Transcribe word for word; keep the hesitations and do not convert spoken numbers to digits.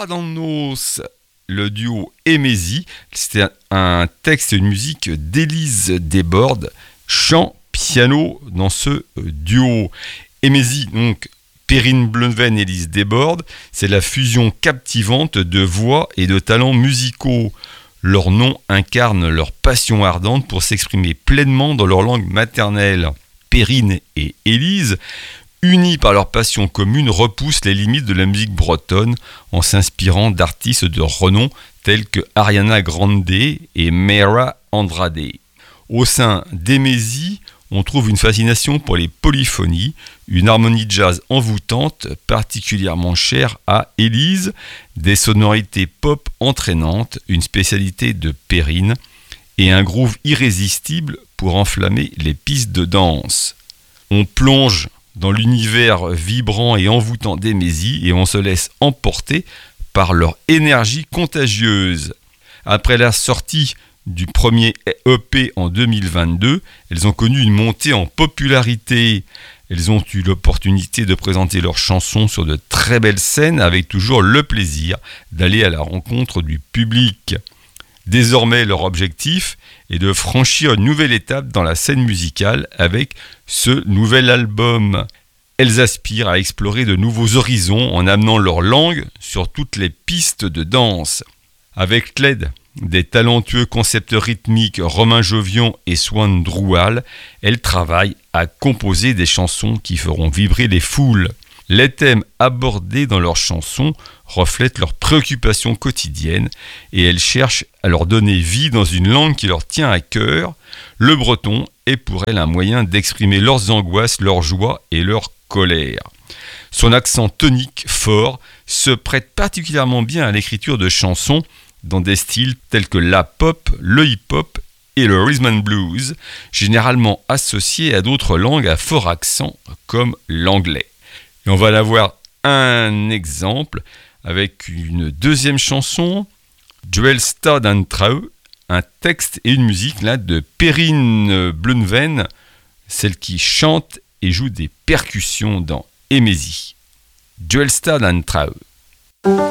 Pardanos, le duo Emesi, c'était un texte et une musique d'Élise Desbordes, chant, piano dans ce duo. Emesi, donc Perrine Bleunven et Élise Desbordes, c'est la fusion captivante de voix et de talents musicaux. Leur nom incarne leur passion ardente pour s'exprimer pleinement dans leur langue maternelle. Perrine et Élise, unis par leur passion commune, repoussent les limites de la musique bretonne en s'inspirant d'artistes de renom tels que Ariana Grande et Mayra Andrade. Au sein d'Emesi, on trouve une fascination pour les polyphonies, une harmonie jazz envoûtante particulièrement chère à Élise, des sonorités pop entraînantes, une spécialité de Perrine, et un groove irrésistible pour enflammer les pistes de danse. On plonge dans l'univers vibrant et envoûtant d'Emesi et on se laisse emporter par leur énergie contagieuse. Après la sortie du premier E P en deux mille vingt-deux, elles ont connu une montée en popularité. Elles ont eu l'opportunité de présenter leurs chansons sur de très belles scènes avec toujours le plaisir d'aller à la rencontre du public. Désormais, leur objectif est de franchir une nouvelle étape dans la scène musicale avec ce nouvel album. Elles aspirent à explorer de nouveaux horizons en amenant leur langue sur toutes les pistes de danse. Avec l'aide des talentueux concepteurs rythmiques Romain Jovian et Swan Droual, elles travaillent à composer des chansons qui feront vibrer les foules. Les thèmes abordés dans leurs chansons reflètent leurs préoccupations quotidiennes et elles cherchent à leur donner vie dans une langue qui leur tient à cœur. Le breton est pour elles un moyen d'exprimer leurs angoisses, leurs joies et leur colère. Son accent tonique fort se prête particulièrement bien à l'écriture de chansons dans des styles tels que la pop, le hip-hop et le rhythm and blues, généralement associés à d'autres langues à fort accent comme l'anglais. Et on va aller voir un exemple avec une deuxième chanson, Dwellstad and Trau, un texte et une musique là de Perrine Bleunven, celle qui chante et joue des percussions dans Emesi. Dwellstad and Trau.